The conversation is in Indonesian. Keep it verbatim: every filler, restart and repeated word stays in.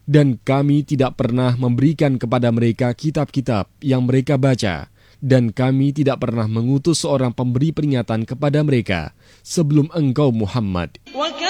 Dan kami tidak pernah memberikan kepada mereka kitab-kitab yang mereka baca, dan kami tidak pernah mengutus seorang pemberi peringatan kepada mereka sebelum engkau Muhammad.